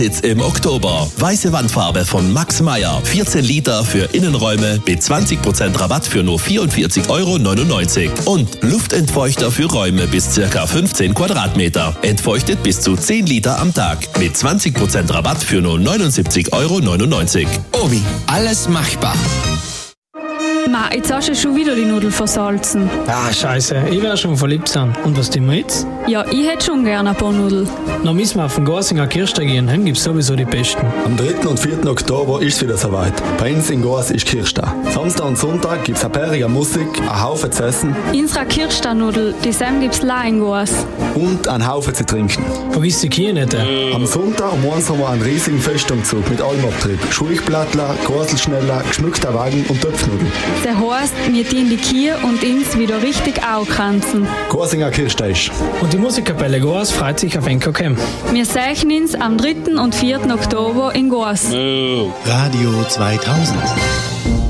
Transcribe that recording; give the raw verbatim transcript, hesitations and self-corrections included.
Jetzt im Oktober. Weiße Wandfarbe von Max Meyer. vierzehn Liter für Innenräume mit zwanzig Prozent Rabatt für nur vierundvierzig Euro neunundneunzig. Und Luftentfeuchter für Räume bis ca. fünfzehn Quadratmeter. Entfeuchtet bis zu zehn Liter am Tag. Mit zwanzig Prozent Rabatt für nur neunundsiebzig Euro neunundneunzig. Obi, alles machbar. Ma, jetzt hast du schon wieder die Nudeln versalzen. Ah, scheiße, ich wär schon verliebt sein. Und was tun wir jetzt? Ja, ich hätte schon gerne ein paar Nudeln. Dann müssen wir auf den Gorsinger Kirchtag gehen, dann gibt's sowieso die besten. Am dritten und vierten Oktober ist es wieder soweit. Bei uns in Gors ist Kirchtag. Samstag und Sonntag gibt's eine bärige Musik, einen Haufen zu essen. Unsere Kirchtag-Nudel, die Sam gibt's la in Goas. Und einen Haufen zu trinken. Vergiss die Kühe nicht. Äh. Am Sonntag um eins haben wir einen riesigen Festumzug mit allem Abtrieb. Schulchblattler, Gorselschneller, geschmückter Wagen und Töpfnudeln. Der heißt, wir dienen die Kühe und uns wieder richtig aufkranzen. Gorsinger Kirchtag. Und die Musikkapelle Gors freut sich auf N K K. Wir sehen uns am dritten und vierten Oktober in Goas. Radio zweitausend.